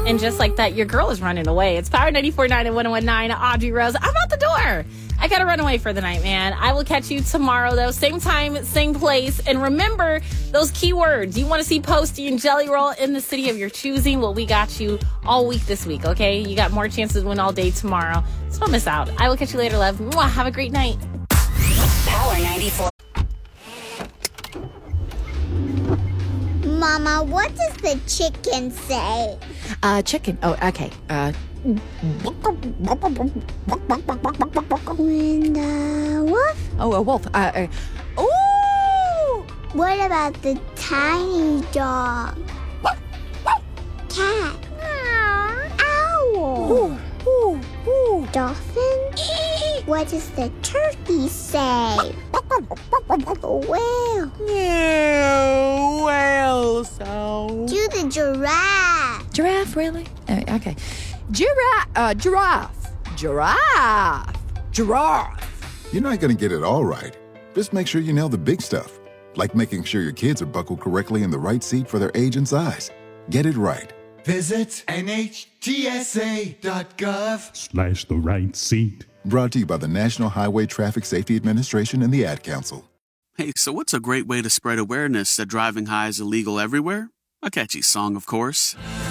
And just like that, your girl is running away. It's Power 94.9 and 101.9. Audrey Rose. I'm out the door. I got to run away for the night, man. I will catch you tomorrow, though. Same time, same place. And remember those keywords. You want to see Posty and Jelly Roll in the city of your choosing? Well, we got you all week this week, okay? You got more chances to win all day tomorrow. So don't miss out. I will catch you later, love. Mwah, have a great night. Power 94. Mama, what does the chicken say? Chicken. Oh, okay. When the wolf? Oh, a wolf. Ooh! What about the tiny dog? Cat? Owl? Ooh, ooh, ooh. Dolphin? What does the turkey say? Whale? Yeah, whale sound. Do the giraffe? Giraffe, really? Okay. Giraffe. You're not going to get it all right. Just make sure you nail the big stuff, like making sure your kids are buckled correctly in the right seat for their age and size. Get it right. Visit NHTSA.gov/ the right seat. Brought to you by the National Highway Traffic Safety Administration and the Ad Council. Hey, so what's a great way to spread awareness that driving high is illegal everywhere? A catchy song, of course.